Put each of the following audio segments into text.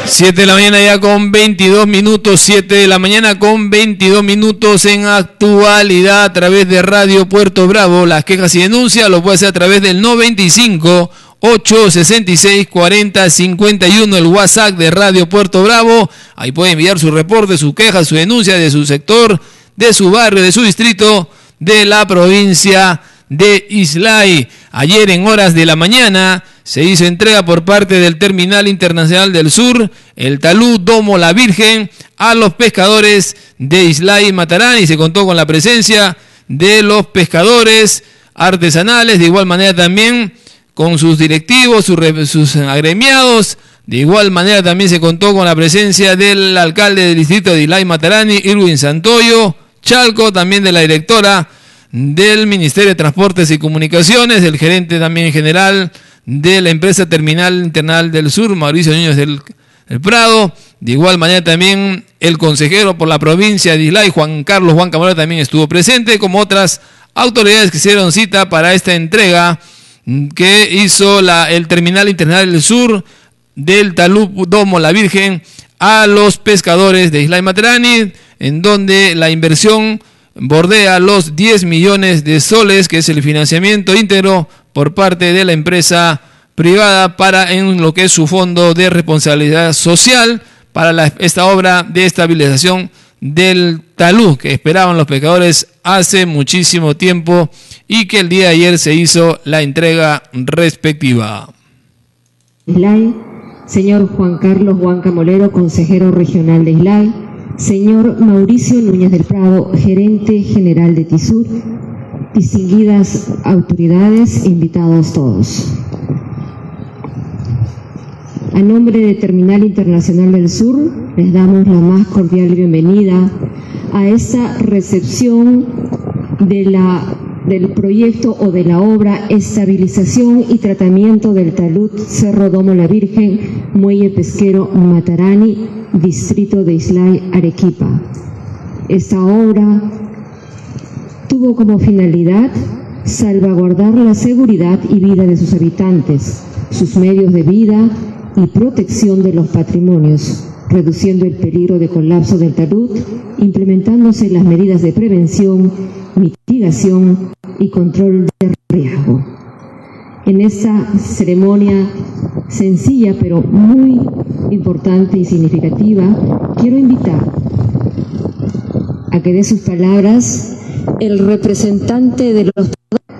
7 de la mañana ya con 22 minutos, 7 de la mañana con 22 minutos en actualidad a través de Radio Puerto Bravo. Las quejas y denuncias lo puede hacer a través del 95 866 40 51, el WhatsApp de Radio Puerto Bravo. Ahí puede enviar su reporte, su queja, su denuncia de su sector, de su barrio, de su distrito, de la provincia de Islay. Ayer en horas de la mañana se hizo entrega por parte del Terminal Internacional del Sur, el talud Domo La Virgen, a los pescadores de Islay y Matarani. Se contó con la presencia de los pescadores artesanales, de igual manera también con sus directivos, sus agremiados. De igual manera también se contó con la presencia del alcalde del distrito de Islay y Matarani, Irwin Santoyo Chalco, también de la directora del Ministerio de Transportes y Comunicaciones, el gerente también general de la empresa Terminal Internacional del Sur, Mauricio Núñez del Prado. De igual manera también el consejero por la provincia de Islay, Juan Camorero, también estuvo presente, como otras autoridades que hicieron cita para esta entrega que hizo el Terminal Internacional del Sur del talud Domo La Virgen a los pescadores de Islay y Matarani, en donde la inversión bordea los 10 millones de soles, que es el financiamiento íntegro por parte de la empresa privada para en lo que es su fondo de responsabilidad social para esta obra de estabilización del talud que esperaban los pescadores hace muchísimo tiempo y que el día de ayer se hizo la entrega respectiva. Islay, señor Juan Carlos Huanca Molero, consejero regional de Islay, señor Mauricio Núñez del Prado, gerente general de TISUR, distinguidas autoridades, invitados todos. A nombre de Terminal Internacional del Sur, les damos la más cordial bienvenida a esta recepción del proyecto o de la obra Estabilización y Tratamiento del Talud Cerro Domo La Virgen, Muelle Pesquero Matarani, distrito de Islay, Arequipa. Esta obra tuvo como finalidad salvaguardar la seguridad y vida de sus habitantes, sus medios de vida y protección de los patrimonios, reduciendo el peligro de colapso del talud, implementándose las medidas de prevención, mitigación y control de riesgo. En esta ceremonia sencilla pero muy importante y significativa, quiero invitar a que dé sus palabras el representante de los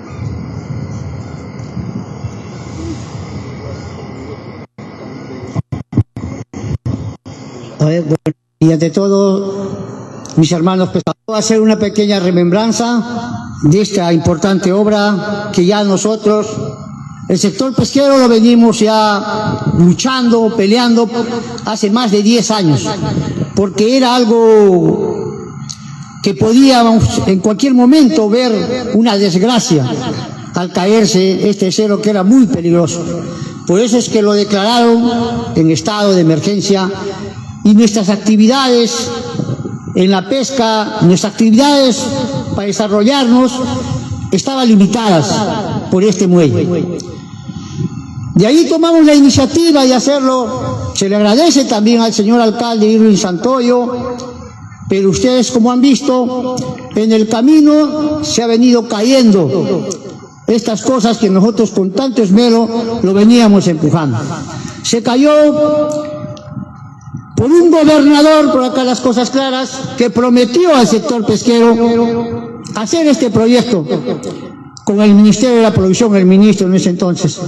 y ante todo, mis hermanos pescadores, voy a hacer una pequeña remembranza de esta importante obra que ya nosotros, el sector pesquero, lo venimos ya luchando, peleando hace más de 10 años, porque era algo que podíamos en cualquier momento ver una desgracia al caerse este cerro, que era muy peligroso. Por eso es que lo declararon en estado de emergencia. Y nuestras actividades en la pesca, nuestras actividades para desarrollarnos estaban limitadas por este muelle. De ahí tomamos la iniciativa de hacerlo. Se le agradece también al señor alcalde Irwin Santoyo, pero ustedes, como han visto, en el camino se ha venido cayendo estas cosas que nosotros con tanto esmero lo veníamos empujando. Se cayó por un gobernador, por acá las cosas claras, que prometió al sector pesquero hacer este proyecto con el Ministerio de la Producción, el ministro en ese entonces.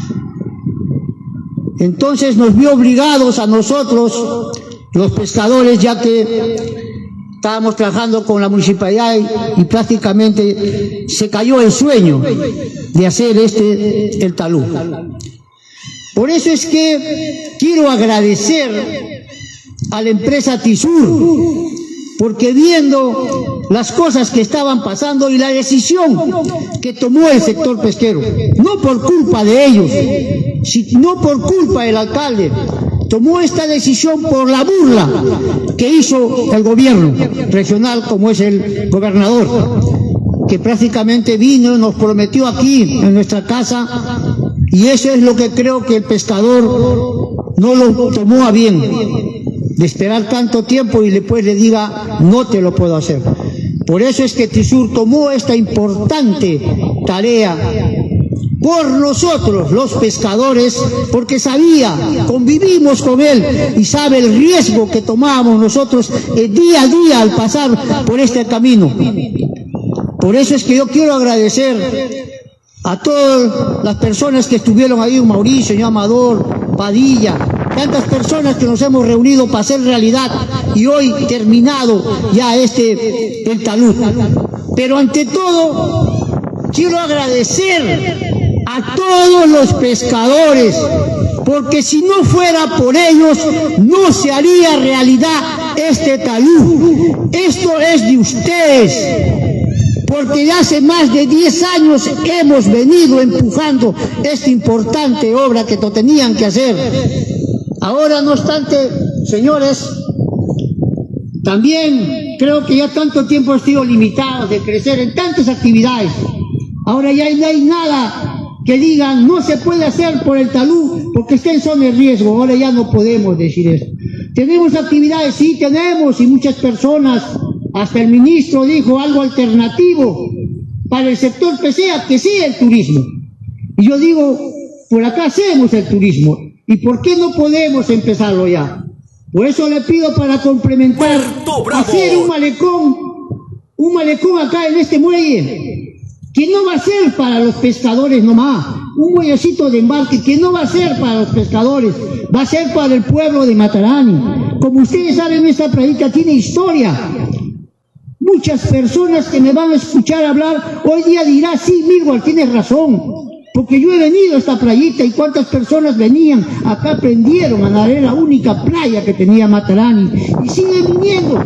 Entonces nos vio obligados a nosotros, los pescadores, ya que estábamos trabajando con la municipalidad y prácticamente se cayó el sueño de hacer el talud. Por eso es que quiero agradecer a la empresa TISUR, porque viendo las cosas que estaban pasando y la decisión que tomó el sector pesquero, no por culpa de ellos, sino por culpa del alcalde, tomó esta decisión por la burla que hizo el gobierno regional, como es el gobernador, que prácticamente vino y nos prometió aquí en nuestra casa, y eso es lo que creo que el pescador no lo tomó a bien de esperar tanto tiempo y después le diga no te lo puedo hacer. Por eso es que TISUR tomó esta importante tarea por nosotros los pescadores, porque sabía, convivimos con él y sabe el riesgo que tomábamos nosotros día a día al pasar por este camino. Por eso es que yo quiero agradecer a todas las personas que estuvieron ahí, Mauricio, señor Amador, Padilla, tantas personas que nos hemos reunido para hacer realidad y hoy terminado ya el talud. Pero ante todo quiero agradecer a todos los pescadores, porque si no fuera por ellos no se haría realidad este talud. Esto es de ustedes, porque ya hace más de 10 años hemos venido empujando esta importante obra que lo tenían que hacer. Ahora, no obstante, señores, también creo que ya tanto tiempo han sido limitados de crecer en tantas actividades. Ahora ya no hay nada que digan no se puede hacer por el talud porque está en zona de riesgo. Ahora ya no podemos decir eso. Tenemos actividades, sí tenemos, y muchas personas, hasta el ministro dijo algo alternativo para el sector pesquero, que sí el turismo. Y yo digo, por acá hacemos el turismo, ¿y por qué no podemos empezarlo ya? Por eso le pido para complementar, hacer un malecón acá en este muelle, que no va a ser para los pescadores nomás, un muellecito de embarque que no va a ser para los pescadores, va a ser para el pueblo de Matarani. Como ustedes saben, esta playita tiene historia. Muchas personas que me van a escuchar hablar hoy día dirán, sí, Milward, tienes razón, porque yo he venido a esta playita y cuántas personas venían, acá aprendieron a nadar, era la única playa que tenía Matarani, y siguen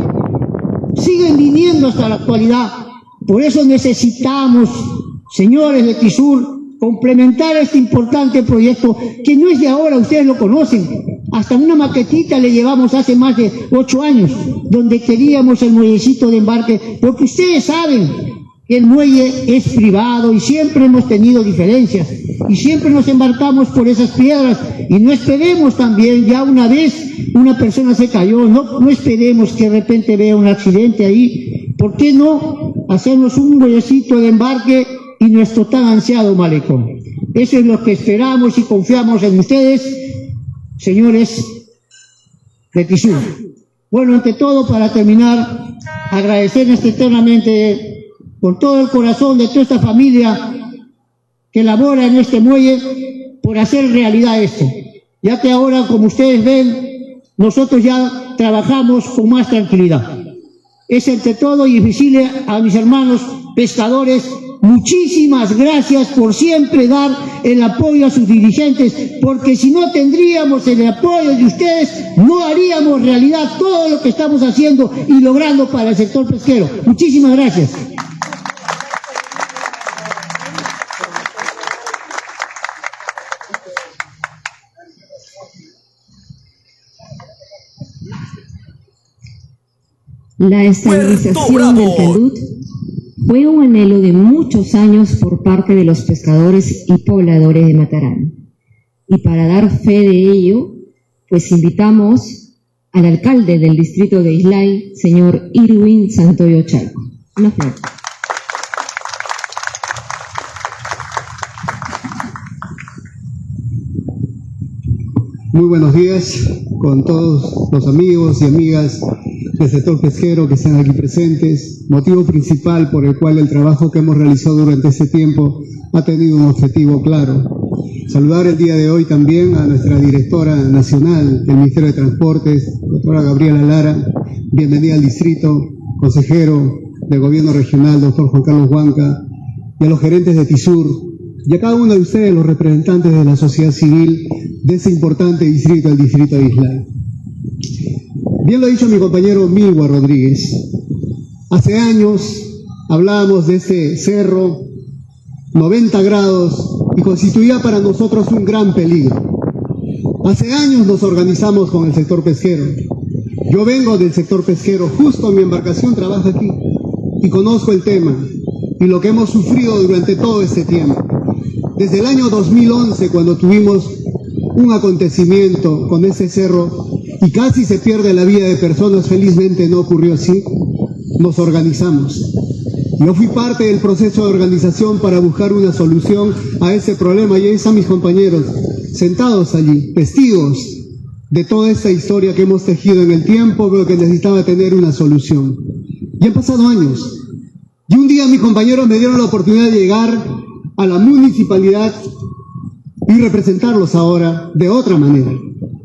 viniendo hasta la actualidad. Por eso necesitamos, señores de TISUR, complementar este importante proyecto, que no es de ahora, ustedes lo conocen. Hasta una maquetita le llevamos hace más de 8 años, donde queríamos el muellecito de embarque, porque ustedes saben que el muelle es privado y siempre hemos tenido diferencias, y siempre nos embarcamos por esas piedras, y no esperemos también, ya una vez una persona se cayó, no esperemos que de repente vea un accidente ahí. ¿Por qué no hacernos un muellecito de embarque y nuestro tan ansiado malecón? Eso es lo que esperamos y confiamos en ustedes, señores de TISUR. Bueno, ante todo, para terminar, agradecerles eternamente con todo el corazón de toda esta familia que labora en este muelle por hacer realidad esto. Ya que ahora, como ustedes ven, nosotros ya trabajamos con más tranquilidad. Es entre todo y decirle a mis hermanos pescadores, muchísimas gracias por siempre dar el apoyo a sus dirigentes, porque si no tendríamos el apoyo de ustedes, no haríamos realidad todo lo que estamos haciendo y logrando para el sector pesquero. Muchísimas gracias. La estabilización del talud fue un anhelo de muchos años por parte de los pescadores y pobladores de Matarani. Y para dar fe de ello, pues invitamos al alcalde del distrito de Islay, señor Irwin Santoyo Chalco. Un aplauso. Muy buenos días con todos los amigos y amigas del sector pesquero que están aquí presentes. Motivo principal por el cual el trabajo que hemos realizado durante este tiempo ha tenido un objetivo claro. Saludar el día de hoy también a nuestra directora nacional del Ministerio de Transportes, doctora Gabriela Lara. Bienvenida al distrito, consejero del gobierno regional, doctor Juan Carlos Huanca, y a los gerentes de TISUR, y a cada uno de ustedes, los representantes de la sociedad civil de ese importante distrito, el distrito de Islay. Bien lo ha dicho mi compañero Milward Rodríguez. Hace años hablábamos de ese cerro, 90 grados, y constituía para nosotros un gran peligro. Hace años nos organizamos con el sector pesquero. Yo vengo del sector pesquero, justo mi embarcación trabaja aquí, y conozco el tema y lo que hemos sufrido durante todo este tiempo. Desde el año 2011, cuando tuvimos un acontecimiento con ese cerro y casi se pierde la vida de personas. Felizmente no ocurrió así. Nos organizamos. Yo fui parte del proceso de organización para buscar una solución a ese problema, y ahí están mis compañeros sentados allí, testigos de toda esta historia que hemos tejido en el tiempo, pero que necesitaba tener una solución. Y han pasado años. Y un día mis compañeros me dieron la oportunidad de llegar a la municipalidad y representarlos ahora de otra manera.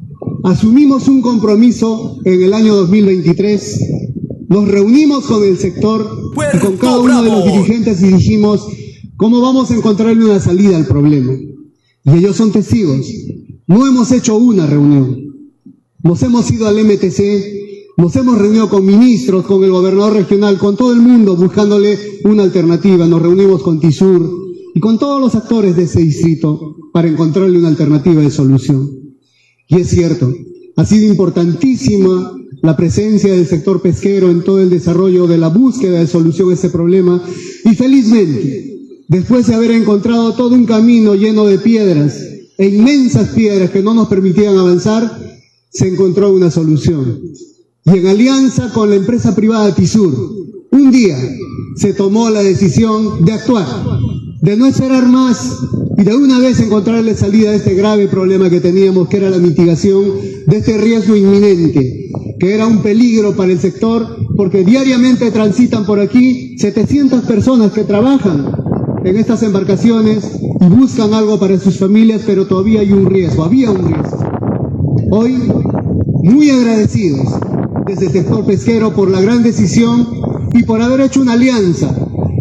Asumimos un compromiso en el año 2023, nos reunimos con el sector y con cada uno de los dirigentes y dijimos cómo vamos a encontrarle una salida al problema. Y ellos son testigos. No hemos hecho una reunión. Nos hemos ido al MTC, nos hemos reunido con ministros, con el gobernador regional, con todo el mundo buscándole una alternativa. Nos reunimos con TISUR y con todos los actores de ese distrito para encontrarle una alternativa de solución. Y es cierto, ha sido importantísima la presencia del sector pesquero en todo el desarrollo de la búsqueda de solución a este problema, y felizmente, después de haber encontrado todo un camino lleno de piedras, e inmensas piedras que no nos permitían avanzar, se encontró una solución. Y en alianza con la empresa privada TISUR, un día se tomó la decisión de actuar, de no esperar más y de una vez encontrarle salida a este grave problema que teníamos, que era la mitigación de este riesgo inminente, que era un peligro para el sector, porque diariamente transitan por aquí 700 personas que trabajan en estas embarcaciones y buscan algo para sus familias, pero todavía hay un riesgo, había un riesgo. Hoy, muy agradecidos desde el sector pesquero por la gran decisión y por haber hecho una alianza.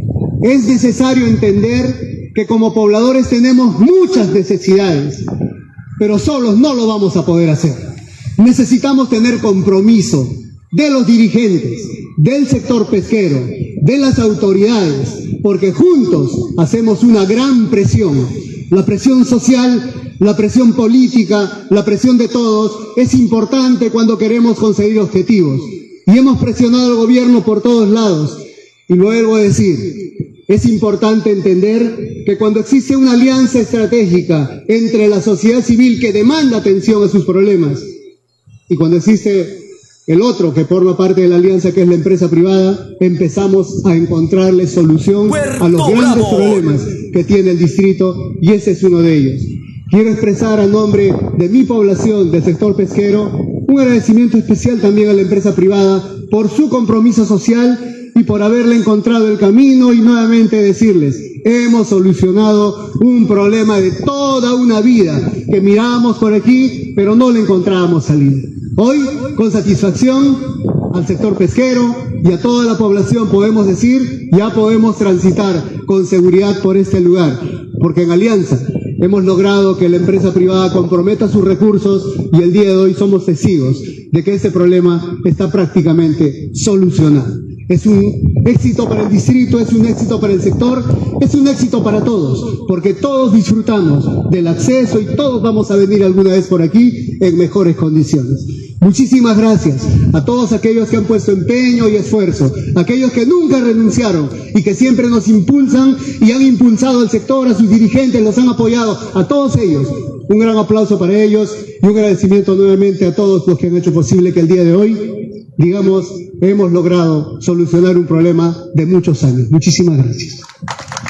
Es necesario entender que como pobladores tenemos muchas necesidades, pero solos no lo vamos a poder hacer. Necesitamos tener compromiso de los dirigentes, del sector pesquero, de las autoridades, porque juntos hacemos una gran presión. La presión social, la presión política, la presión de todos es importante cuando queremos conseguir objetivos. Y hemos presionado al gobierno por todos lados. Y lo vuelvo a decir, es importante entender que cuando existe una alianza estratégica entre la sociedad civil que demanda atención a sus problemas y cuando existe el otro que forma parte de la alianza, que es la empresa privada, empezamos a encontrarle solución a los grandes problemas que tiene el distrito, y ese es uno de ellos. Quiero expresar a nombre de mi población, del sector pesquero, un agradecimiento especial también a la empresa privada por su compromiso social y por haberle encontrado el camino, y nuevamente decirles, hemos solucionado un problema de toda una vida que mirábamos por aquí, pero no le encontrábamos salida. Hoy, con satisfacción, al sector pesquero y a toda la población podemos decir, ya podemos transitar con seguridad por este lugar, porque en alianza hemos logrado que la empresa privada comprometa sus recursos y el día de hoy somos testigos de que este problema está prácticamente solucionado. Es un éxito para el distrito, es un éxito para el sector, es un éxito para todos, porque todos disfrutamos del acceso y todos vamos a venir alguna vez por aquí en mejores condiciones. Muchísimas gracias a todos aquellos que han puesto empeño y esfuerzo, aquellos que nunca renunciaron y que siempre nos impulsan y han impulsado al sector, a sus dirigentes, los han apoyado, a todos ellos. Un gran aplauso para ellos y un agradecimiento nuevamente a todos los que han hecho posible que el día de hoy, digamos, hemos logrado solucionar un problema de muchos años. Muchísimas gracias.